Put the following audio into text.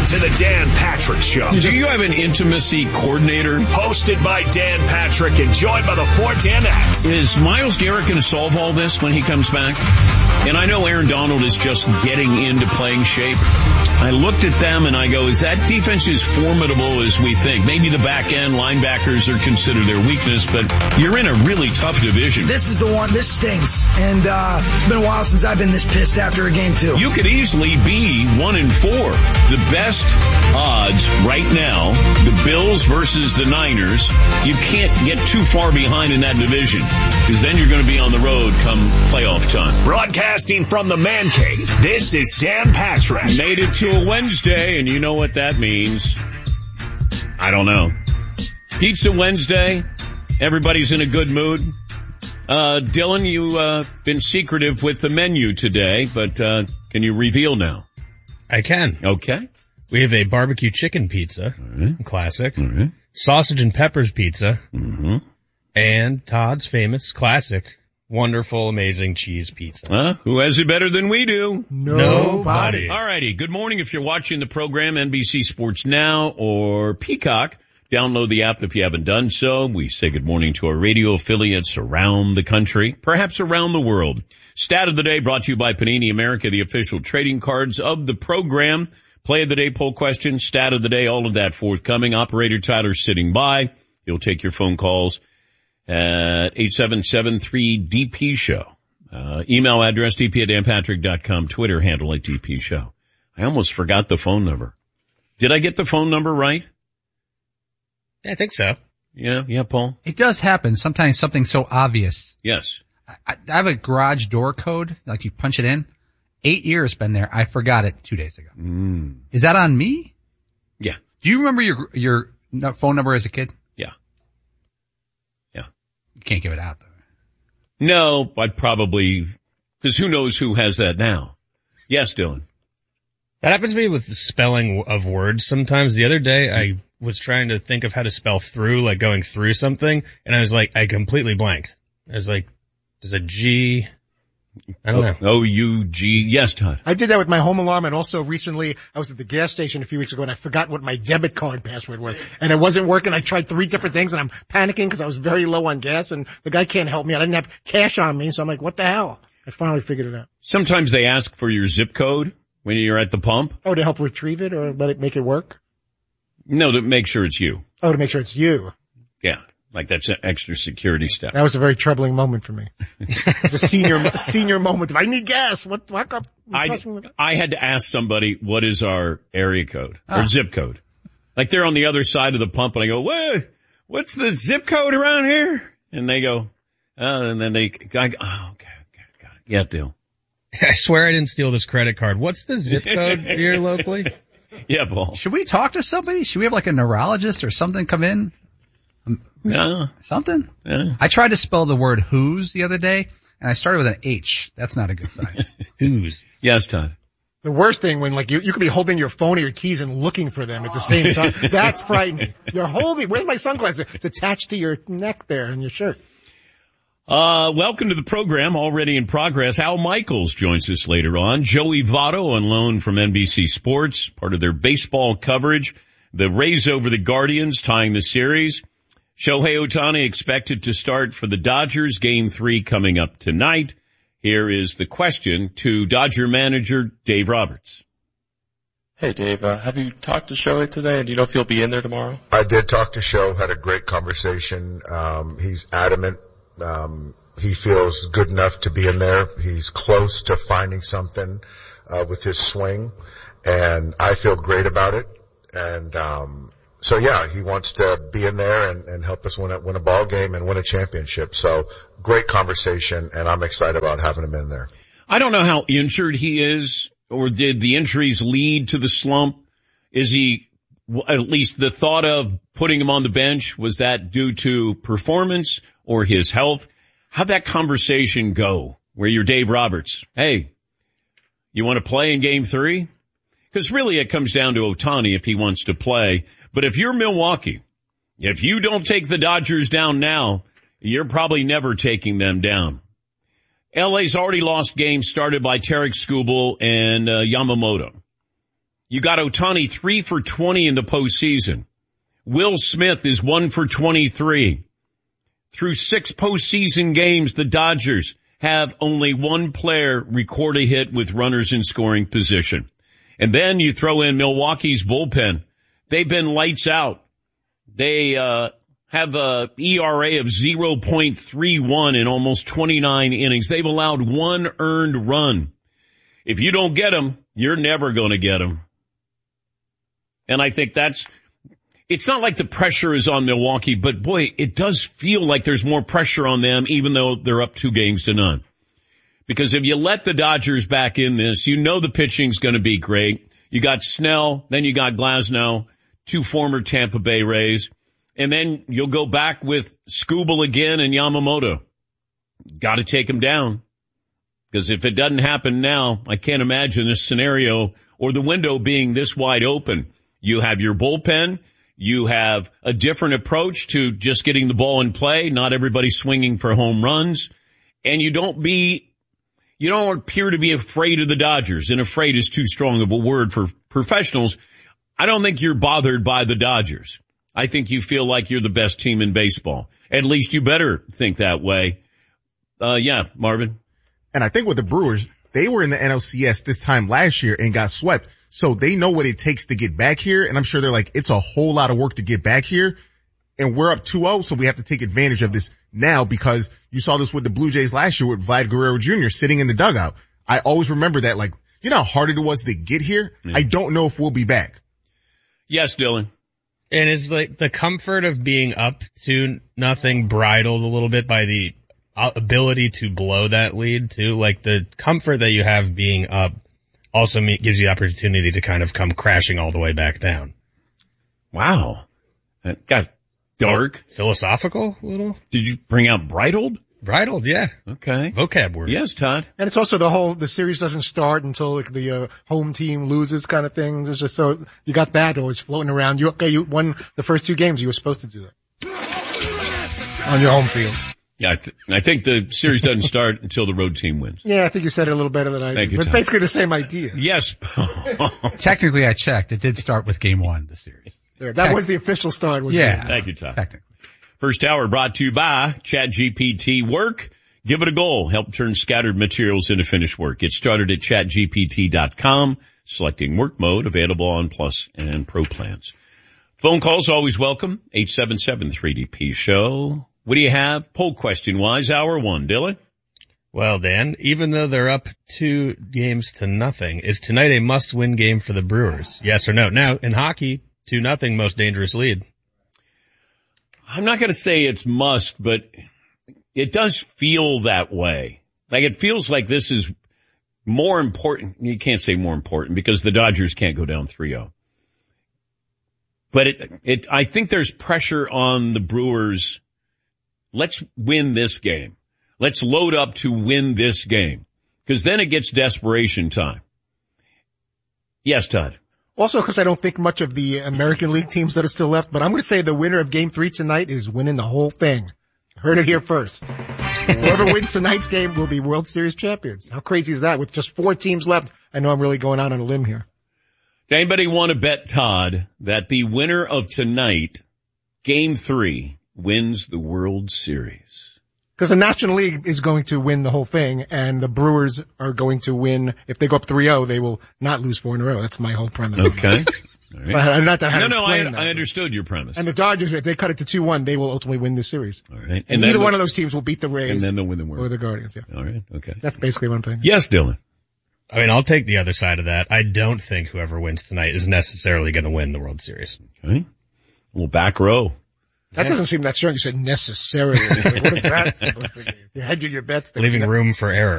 to the Dan Patrick Show. Do you have an intimacy coordinator? Hosted by Dan Patrick and joined by the four Danettes. Is Myles Garrett going to solve all this when he comes back? And I know Aaron Donald is just getting into playing shape. I looked at them and I go, is that defense as formidable as we think? Maybe the back end linebackers are considered their weakness, but you're in a really tough division. This is the one, this stings. And it's been a while since I've been this pissed after a game too. You could easily be 1-4. The best odds right now, the Bills versus the Niners. You can't get too far behind in that division, because then you're going to be on the road come playoff time. Broadcasting from the Man Cave, this is Dan Patrick. Made it to a Wednesday, and you know what that means. I don't know. Pizza Wednesday. Everybody's in a good mood. Dylan, you've been secretive with the menu today, but can you reveal now? I can. Okay. We have a barbecue chicken pizza, classic, sausage and peppers pizza, and Todd's famous classic, wonderful, amazing cheese pizza. Who has it better than we do? Nobody. All righty. Good morning. If you're watching the program, NBC Sports Now or Peacock, download the app if you haven't done so. We say good morning to our radio affiliates around the country, perhaps around the world. Stat of the day brought to you by Panini America, the official trading cards of the program. Play of the day, poll question, stat of the day, all of that forthcoming. Operator Tyler's sitting by. He'll take your phone calls at 8773-DP-SHOW. Email address, dp@danpatrick.com. Twitter handle at DP-SHOW. I almost forgot the phone number. Did I get the phone number right? Yeah, I think so. Yeah, Paul? It does happen. Sometimes something so obvious. Yes. I have a garage door code, like you punch it in. 8 years been there. I forgot it 2 days ago. Is that on me? Yeah. Do you remember your phone number as a kid? Yeah. You can't give it out though. No, I'd probably, because who knows who has that now. Yes, Dylan. That happens to me with the spelling of words sometimes. The other day I was trying to think of how to spell through, like going through something, and I was like, I completely blanked. I was like, there's a G. I don't know. O-U-G. Yes, Todd. I did that with my home alarm, and also recently I was at the gas station a few weeks ago and I forgot what my debit card password was. And it wasn't working. I tried 3 different things and I'm panicking because I was very low on gas and the guy can't help me. I didn't have cash on me, so I'm like, what the hell? I finally figured it out. Sometimes they ask for your zip code when you're at the pump. Oh, to help retrieve it or make it work? No, to make sure it's you. Oh, to make sure it's you. Yeah. Like that's an extra security step. That was a very troubling moment for me. It's a senior moment. If I need gas, what up? I had to ask somebody, what is our area code or zip code? Like they're on the other side of the pump and I go, what's the zip code around here? And they go, and then I go, okay, got it. Yeah, deal. I swear I didn't steal this credit card. What's the zip code here locally? Yeah, Paul. Should we talk to somebody? Should we have like a neurologist or something come in? No. Something? Yeah. I tried to spell the word who's the other day, and I started with an H. That's not a good sign. Who's? Yes, Todd. The worst thing when like you could be holding your phone or your keys and looking for them at the same time. That's frightening. You're holding, where's my sunglasses? It's attached to your neck there in your shirt. Welcome to the program, already in progress. Al Michaels joins us later on. Joey Votto on loan from NBC Sports, part of their baseball coverage. The Rays over the Guardians, tying the series. Shohei Ohtani expected to start for the Dodgers, Game 3 coming up tonight. Here is the question to Dodger manager Dave Roberts. Hey, Dave, have you talked to Shohei today? Do you know if he'll be in there tomorrow? I did talk to Sho, had a great conversation. He's adamant. He feels good enough to be in there. He's close to finding something with his swing, and I feel great about it. And so yeah, he wants to be in there and help us win a ball game and win a championship. So great conversation, and I'm excited about having him in there. I don't know how injured he is, or did the injuries lead to the slump? Is he, at least the thought of putting him on the bench, was that due to performance or his health? How'd that conversation go where you're Dave Roberts? Hey, you want to play in Game 3? Because really it comes down to Ohtani if he wants to play. But if you're Milwaukee, if you don't take the Dodgers down now, you're probably never taking them down. LA's already lost games started by Tarek Skubal and Yamamoto. You got Ohtani 3 for 20 in the postseason. Will Smith is 1 for 23. Through 6 postseason games, the Dodgers have only one player record a hit with runners in scoring position. And then you throw in Milwaukee's bullpen. They've been lights out. They have a ERA of 0.31 in almost 29 innings. They've allowed 1 earned run. If you don't get them, you're never going to get them. And I think it's not like the pressure is on Milwaukee, but boy, it does feel like there's more pressure on them even though they're up 2-0. Because if you let the Dodgers back in this, you know the pitching's going to be great. You got Snell, then you got Glasnow, 2 former Tampa Bay Rays, and then you'll go back with Skubal again and Yamamoto. Got to take them down. Because if it doesn't happen now, I can't imagine this scenario or the window being this wide open. You have your bullpen. You have a different approach to just getting the ball in play. Not everybody swinging for home runs. And you don't appear to be afraid of the Dodgers. And afraid is too strong of a word for professionals. I don't think you're bothered by the Dodgers. I think you feel like you're the best team in baseball. At least you better think that way. Yeah, Marvin. And I think with the Brewers, they were in the NLCS this time last year and got swept. So they know what it takes to get back here. And I'm sure they're like, it's a whole lot of work to get back here. And we're up 2-0. So we have to take advantage of this now because you saw this with the Blue Jays last year with Vlad Guerrero Jr. sitting in the dugout. I always remember that, like, you know how hard it was to get here? Yeah. I don't know if we'll be back. Yes, Dylan. And is like the comfort of being up 2-0 bridled a little bit by the ability to blow that lead too? Like the comfort that you have being up also gives you the opportunity to kind of come crashing all the way back down. Wow. That got dark. Philosophical a little? Did you bring out bridled? Bridled, yeah. Okay. Vocab word. Yes, Todd. And it's also the series doesn't start until like the home team loses kind of thing. There's just so you got that always floating around. You won the first 2 games. You were supposed to do that on your home field. Yeah, I think the series doesn't start until the road team wins. Yeah, I think you said it a little better than I did. But basically the same idea. Yes. Technically, I checked. It did start with game 1 of the series. Yeah, that was the official start. Yeah. Thank you, Todd. Technically. First hour brought to you by ChatGPT Work. Give it a goal. Help turn scattered materials into finished work. Get started at chatgpt.com. Selecting work mode, available on Plus and Pro plans. Phone calls always welcome. 877-3DP-SHOW. What do you have? Poll question wise, hour 1. Dylan? Well, Dan, even though they're up 2-0, is tonight a must-win game for the Brewers? Yes or no? Now, in hockey, 2-0, most dangerous lead. I'm not going to say it's must, but it does feel that way. Like it feels like this is more important. You can't say more important because the Dodgers can't go down 3-0. But I think there's pressure on the Brewers. Let's win this game. Let's load up to win this game. Because then it gets desperation time. Yes, Todd. Also, because I don't think much of the American League teams that are still left, but I'm going to say the winner of Game 3 tonight is winning the whole thing. Heard it here first. Whoever wins tonight's game will be World Series champions. How crazy is that? With just 4 teams left, I know I'm really going out on a limb here. Does anybody want to bet, Todd, that the winner of tonight, Game 3, wins the World Series? Because the National League is going to win the whole thing, and the Brewers are going to win. If they go up 3-0, they will not lose 4 in a row. That's my whole premise. Okay. All right. Not that I had to explain that. I understood your premise. And the Dodgers, if they cut it to 2-1, they will ultimately win the series. All right. And either one of those teams will beat the Rays. And then they'll win the World. Or the Guardians, yeah. All right. Okay. That's basically what I'm saying. Yes, Dylan. I mean, I'll take the other side of that. I don't think whoever wins tonight is necessarily going to win the World Series. Okay. Well, back row. That doesn't seem that strong. You said necessarily. What is that supposed to mean? You hedge your bets. Leaving room for error.